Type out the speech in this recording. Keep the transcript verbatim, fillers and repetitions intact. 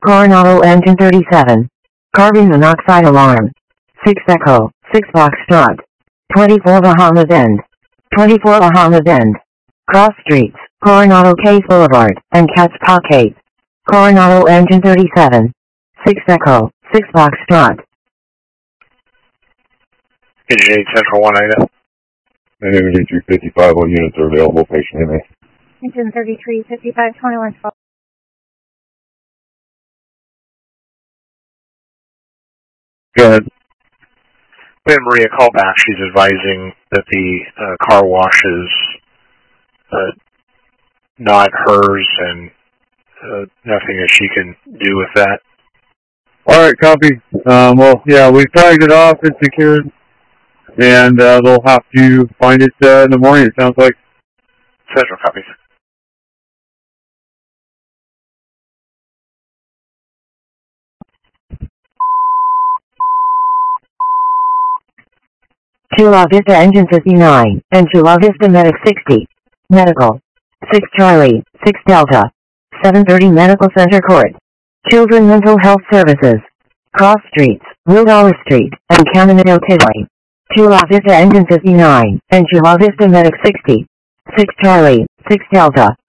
Coronado Engine thirty-seven. Carbon monoxide alarm. six Echo, six Foxtrot. twenty-four Bahama Bend. twenty-four Bahama Bend. Cross Streets, Coronado Case Boulevard, and Catspaw Cape. Coronado Engine thirty-seven. six Echo, six Foxtrot. Engine eight Central one Ida. And Engine two fifty-five, all units are available, patient in me. Engine thirty-three, fifty-five, twenty-one, twelve. Go ahead. We had Maria call back. She's advising that the uh, car wash is uh, not hers and uh, nothing that she can do with that. All right, copy. Um, well, yeah, we flagged it off. It's secured. And uh, they'll have to find it uh, in the morning, it sounds like. Central copies. Chula Vista Engine fifty-nine, and Chula Vista Medic sixty. Medical. six Charlie, six Delta. seven thirty Medical Center Court. Children Mental Health Services. Cross Streets, Wildower Street, and Cananeo Tidway. Chula Vista Engine fifty-nine, and Chula Vista Medic sixty. six Charlie, six Delta.